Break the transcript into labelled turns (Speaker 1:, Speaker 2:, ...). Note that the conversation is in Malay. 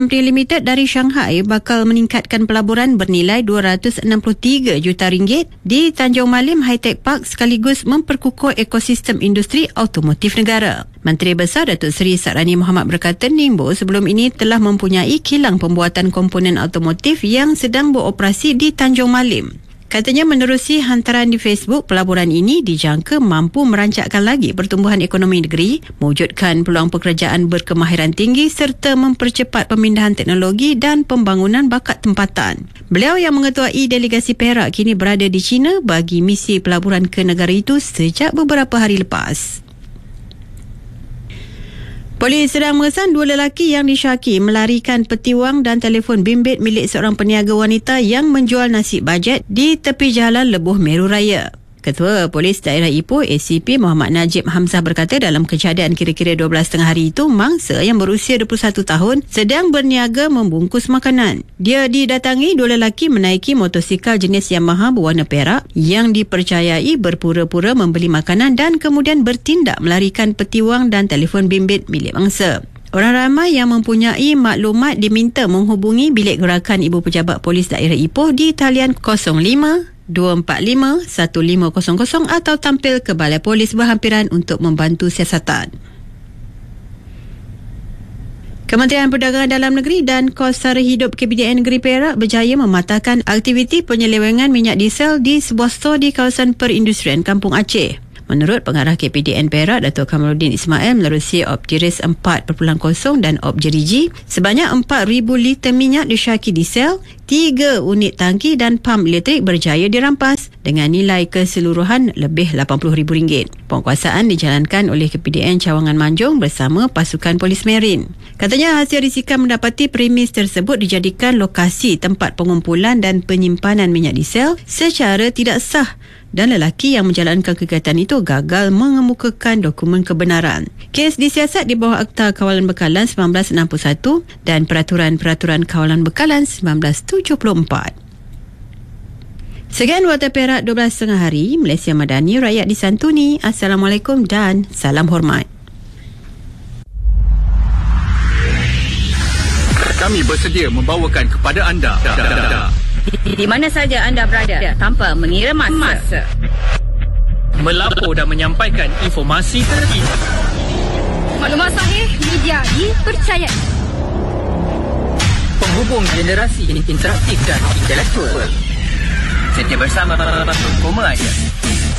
Speaker 1: Limited dari Shanghai bakal meningkatkan pelaburan bernilai 263 juta ringgit di Tanjung Malim High-Tech Park sekaligus memperkukuh ekosistem industri automotif negara. Menteri Besar Datuk Seri Sakrani Mohamad berkata Ningbo sebelum ini telah mempunyai kilang pembuatan komponen automotif yang sedang beroperasi di Tanjung Malim. Katanya menerusi hantaran di Facebook, pelaburan ini dijangka mampu merancakkan lagi pertumbuhan ekonomi negeri, mewujudkan peluang pekerjaan berkemahiran tinggi serta mempercepat pemindahan teknologi dan pembangunan bakat tempatan. Beliau yang mengetuai delegasi Perak kini berada di China bagi misi pelaburan ke negara itu sejak beberapa hari lepas. Polis sedang mengesan dua lelaki yang disyaki melarikan peti wang dan telefon bimbit milik seorang peniaga wanita yang menjual nasi bajet di tepi jalan Lebuh Meru Raya. Ketua Polis Daerah Ipoh ACP Muhammad Najib Hamzah berkata dalam kejadian kira-kira 12 tengah hari itu, mangsa yang berusia 21 tahun sedang berniaga membungkus makanan. Dia didatangi dua lelaki menaiki motosikal jenis Yamaha berwarna perak yang dipercayai berpura-pura membeli makanan dan kemudian bertindak melarikan peti wang dan telefon bimbit milik mangsa. Orang ramai yang mempunyai maklumat diminta menghubungi bilik gerakan Ibu Pejabat Polis Daerah Ipoh di talian 05-245-1500 atau tampil ke Balai Polis berhampiran untuk membantu siasatan. Kementerian Perdagangan Dalam Negeri dan Kos Sara Hidup KPDN Negeri Perak berjaya mematahkan aktiviti penyelewengan minyak diesel di sebuah stor di kawasan perindustrian Kampung Aceh. Menurut Pengarah KPDN Perak, Datuk Kamaluddin Ismail menerusi Opjeris 4.0 dan Opjeriji, sebanyak 4,000 liter minyak disyaki diesel, 3 unit tangki dan pam elektrik berjaya dirampas dengan nilai keseluruhan lebih RM80,000. Penguasaan dijalankan oleh KPDN Cawangan Manjung bersama pasukan Polis Marin. Katanya hasil risikan mendapati premis tersebut dijadikan lokasi tempat pengumpulan dan penyimpanan minyak diesel secara tidak sah dan lelaki yang menjalankan kegiatan itu gagal mengemukakan dokumen kebenaran. Kes disiasat di bawah Akta Kawalan Bekalan 1961 dan Peraturan-Peraturan Kawalan Bekalan 1974. Sekian Warta Perak 12 tengah hari. Malaysia Madani, rakyat disantuni. Assalamualaikum dan salam hormat.
Speaker 2: Kami bersedia membawakan kepada anda
Speaker 3: di mana saja anda berada tanpa mengira masa.
Speaker 4: Melapor dan menyampaikan informasi terkini.
Speaker 3: Maklumat sahih, media dipercayai.
Speaker 4: Penghubung generasi interaktif dan intelektual.
Speaker 2: setia bersama Koma Ayat.